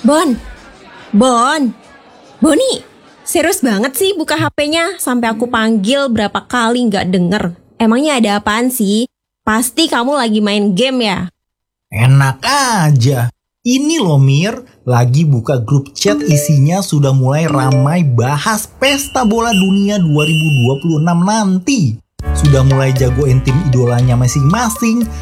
Bon, Bon, Boni, serius banget sih buka HP-nya sampai aku panggil berapa kali nggak denger. Emangnya ada apaan sih? Pasti kamu lagi main game ya? Enak aja. Ini loh Mir, lagi buka grup chat isinya sudah mulai ramai bahas pesta bola dunia 2026 nanti. Sudah mulai jagoin tim idolanya masing-masing,